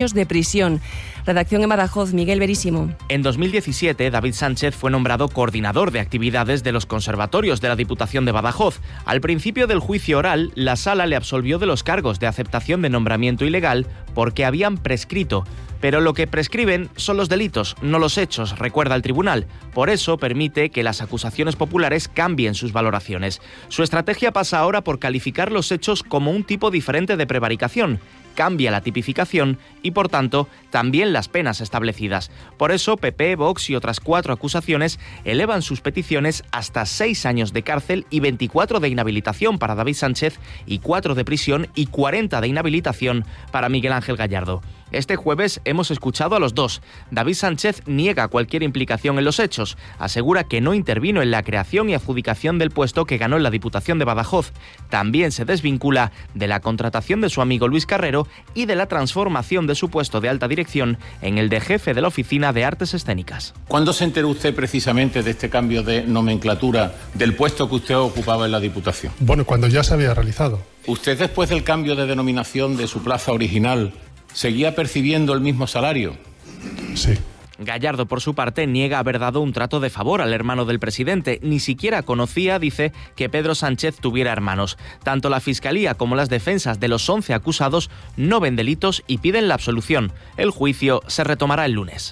años de prisión. Redacción en Badajoz, Miguel Verísimo. En 2017, David Sánchez fue nombrado coordinador de actividades de los conservatorios de la Diputación de Badajoz. Al principio del juicio oral, la Sala le absolvió de los cargos de aceptación de nombramiento ilegal porque habían prescrito. Pero lo que prescriben son los delitos, no los hechos, recuerda el tribunal. Por eso permite que las acusaciones populares cambien sus valoraciones. Su estrategia pasa ahora por calificar los hechos como un tipo diferente de prevaricación. Cambia la tipificación y, por tanto, también las penas establecidas. Por eso, PP, Vox y otras 4 acusaciones elevan sus peticiones hasta 6 años de cárcel y 24 de inhabilitación para David Sánchez y 4 de prisión y 40 de inhabilitación para Miguel Ángel Gallardo. Este jueves hemos escuchado a los dos. David Sánchez niega cualquier implicación en los hechos. Asegura que no intervino en la creación y adjudicación del puesto que ganó en la Diputación de Badajoz. También se desvincula de la contratación de su amigo Luis Carrero y de la transformación de su puesto de alta dirección en el de jefe de la Oficina de Artes Escénicas. ¿Cuándo se enteró usted precisamente de este cambio de nomenclatura del puesto que usted ocupaba en la Diputación? Bueno, cuando ya se había realizado. ¿Usted, después del cambio de denominación de su plaza original, seguía percibiendo el mismo salario? Sí. Gallardo, por su parte, niega haber dado un trato de favor al hermano del presidente. Ni siquiera conocía, dice, que Pedro Sánchez tuviera hermanos. Tanto la Fiscalía como las defensas de los 11 acusados no ven delitos y piden la absolución. El juicio se retomará el lunes.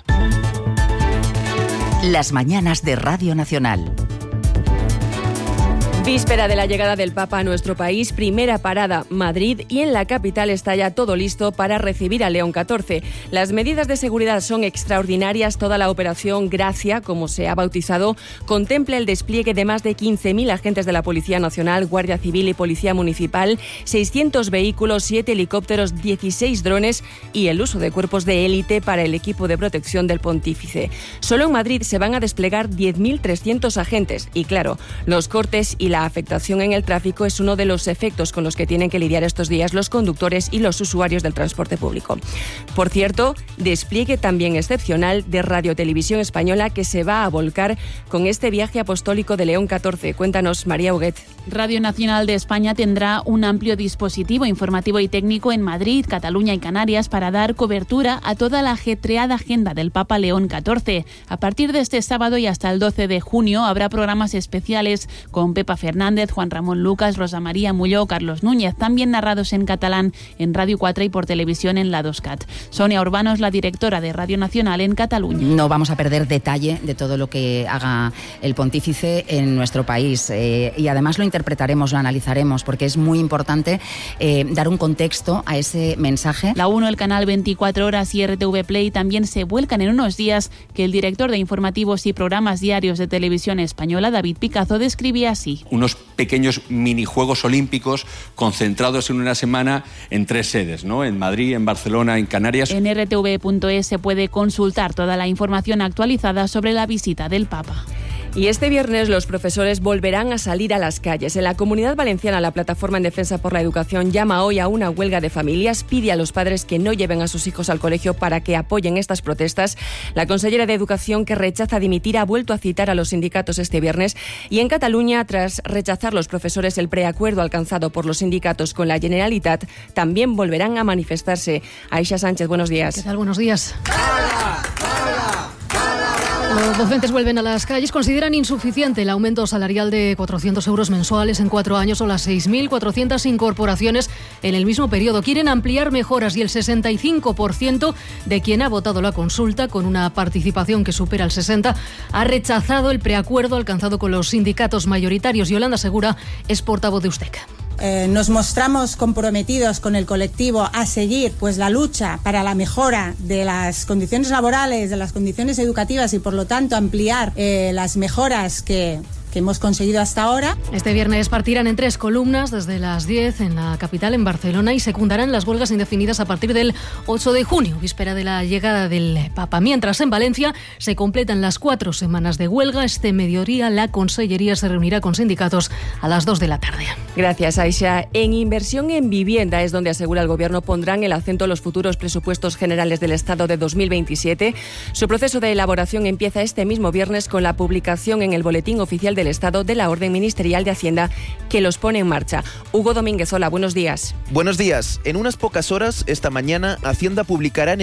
Las mañanas de Radio Nacional. Víspera de la llegada del Papa a nuestro país, primera parada, Madrid, y en la capital está ya todo listo para recibir a León XIV. Las medidas de seguridad son extraordinarias. Toda la operación Gracia, como se ha bautizado, contempla el despliegue de más de 15.000 agentes de la Policía Nacional, Guardia Civil y Policía Municipal, 600 vehículos, 7 helicópteros, 16 drones y el uso de cuerpos de élite para el equipo de protección del pontífice. Solo en Madrid se van a desplegar 10.300 agentes y, claro, los cortes y la afectación en el tráfico es uno de los efectos con los que tienen que lidiar estos días los conductores y los usuarios del transporte público. Por cierto, despliegue también excepcional de Radio Televisión Española que se va a volcar con este viaje apostólico de León XIV. Cuéntanos, María Huguet. Radio Nacional de España tendrá un amplio dispositivo informativo y técnico en Madrid, Cataluña y Canarias para dar cobertura a toda la ajetreada agenda del Papa León XIV. A partir de este sábado y hasta el 12 de junio habrá programas especiales con Pepa Fernández, Juan Ramón Lucas, Rosa María Mulló, Carlos Núñez, también narrados en catalán en Radio 4 y por televisión en la 2CAT. Sonia Urbano es la directora de Radio Nacional en Cataluña. No vamos a perder detalle de todo lo que haga el pontífice en nuestro país y además lo interpretaremos, lo analizaremos porque es muy importante dar un contexto a ese mensaje. La 1, el canal 24 horas y RTV Play también se vuelcan en unos días que el director de informativos y programas diarios de Televisión Española, David Picazo, describía así. Unos pequeños minijuegos olímpicos concentrados en una semana en 3 sedes, ¿no? En Madrid, en Barcelona, en Canarias. En rtv.es se puede consultar toda la información actualizada sobre la visita del Papa. Y este viernes los profesores volverán a salir a las calles. En la Comunidad Valenciana, la Plataforma en Defensa por la Educación llama hoy a una huelga de familias, pide a los padres que no lleven a sus hijos al colegio para que apoyen estas protestas. La consellera de Educación, que rechaza dimitir, ha vuelto a citar a los sindicatos este viernes. Y en Cataluña, tras rechazar los profesores el preacuerdo alcanzado por los sindicatos con la Generalitat, también volverán a manifestarse. Aisha Sánchez, buenos días. ¿Qué tal? Buenos días. Los docentes vuelven a las calles. Consideran insuficiente el aumento salarial de 400 euros mensuales en 4 años o las 6.400 incorporaciones en el mismo periodo. Quieren ampliar mejoras y el 65% de quien ha votado la consulta, con una participación que supera el 60%, ha rechazado el preacuerdo alcanzado con los sindicatos mayoritarios. Yolanda Segura es portavoz de USTEC. Nos mostramos comprometidos con el colectivo a seguir la lucha para la mejora de las condiciones laborales, de las condiciones educativas y por lo tanto ampliar las mejoras que hemos conseguido hasta ahora. Este viernes partirán en 3 columnas desde las 10 en la capital, en Barcelona, y secundarán las huelgas indefinidas a partir del 8 de junio, víspera de la llegada del Papa. Mientras, en Valencia se completan las 4 semanas de huelga. Este mediodía la Consellería se reunirá con sindicatos a las 2 de la tarde. Gracias, Aisha. En inversión en vivienda es donde, asegura el Gobierno, pondrán el acento los futuros presupuestos generales del Estado de 2027. Su proceso de elaboración empieza este mismo viernes con la publicación en el Boletín Oficial del Estado de la Orden Ministerial de Hacienda que los pone en marcha. Hugo Domínguez, hola, buenos días. Buenos días. En unas pocas horas, esta mañana, Hacienda publicará en